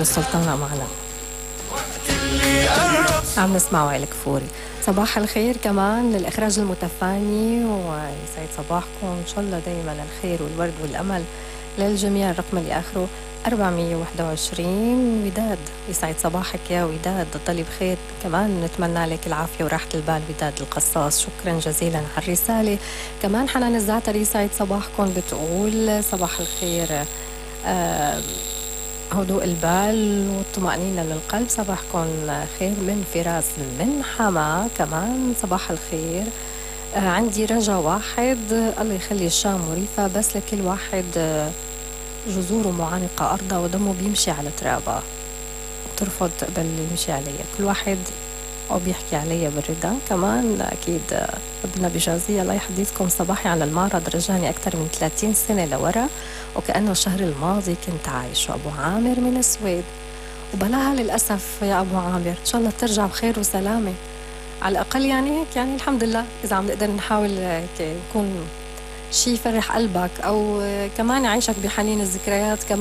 السلطانة معنا. عم نسمع وائل كفوري. صباح الخير كمان للإخراج المتفاني، ويسعد صباحكم إن شاء الله دايما الخير والورد والأمل للجميع. الرقم اللي آخره 421. وداد، يسعد صباحك يا وداد، ضلي بخير. كمان نتمنى لك العافية وراحة البال وداد القصاص، شكرا جزيلا على الرسالة. كمان حنان الزعتري يسعد صباحكم، بتقول صباح الخير، هدوء البال والطمأنينة للقلب، صباحكم خير. من فراس من حما كمان صباح الخير. عندي رجا واحد، الله يخلي الشام مريفة، بس لكل واحد جذوره معانقة أرضها ودمه بيمشي على ترابها، بترفض تقبل يمشي عليها. كل واحد أو بيحكي عليها بالرضا. كمان أكيد ابن بجازية، الله يحديثكم صباحي على المعرض، رجعني أكثر من 30 سنة لورا وكأنه الشهر الماضي كنت عايش. أبو عامر من السويد، وبلاها للأسف يا أبو عامر، إن شاء الله ترجع بخير وسلامة على الأقل. يعني هيك، يعني الحمد لله إذا عم نقدر نحاول نكون شي يفرح قلبك، أو كمان يعيشك بحنين الذكريات. كمان